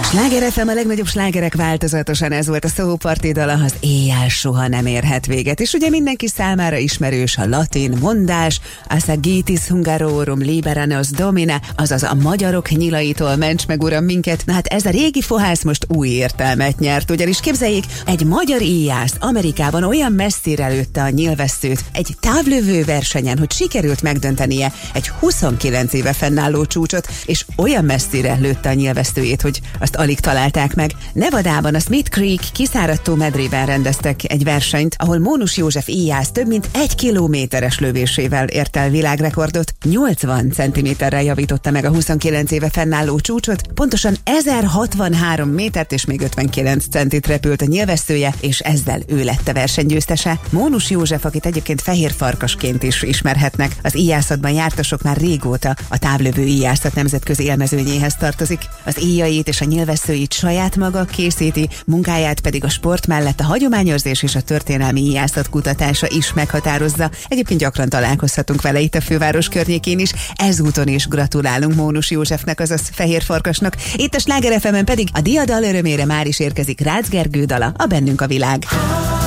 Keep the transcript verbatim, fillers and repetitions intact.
Sláger ef em, a legnagyobb slágerek változatosan, ez volt a Soho Party dala, az éjjel soha nem érhet véget. És ugye mindenki számára ismerős a latin mondás, az a gitis hungarorum liberanos domine, azaz a magyarok nyilaitól ments meg uram minket. Na hát ez a régi fohász most új értelmet nyert, ugyanis képzeljék, egy magyar íjász Amerikában olyan messzire lőtte a nyilvesszőt egy távlövő versenyen, hogy sikerült megdöntenie egy huszonkilenc éve fennálló csúcsot, és olyan messzire lőtte a nyilvesszőjét, hogy azt alig találták meg. Nevadában a Smith Creek kiszáradtó medrében rendeztek egy versenyt, ahol Mónus József íjász több mint egy kilométeres lövésével ért el világrekordot. nyolcvan centiméterrel javította meg a huszonkilenc éve fennálló csúcsot, pontosan ezerhatvanhárom métert és még ötvenkilenc centit repült a nyilvesszője, és ezzel ő lett a versenygyőztese. Mónus József, akit egyébként fehér farkasként is ismerhetnek, az íjászatban jártasok már régóta a távlövő íjászat nemzetközi élmezőnyéhez tartozik. Az íjait és a nyilvesszőit saját maga készíti, munkáját pedig a sport mellett a hagyományőrzés és a történelmi íjászat kutatása is meghatározza. Egyébként gyakran találkozhatunk vele itt a főváros környékén is. Ezúton is gratulálunk Mónus Józsefnek, azaz Fehér Farkasnak. Itt a Sláger ef emen pedig a diadal örömére már is érkezik Rácz Gergő dala, a Bennünk a világ.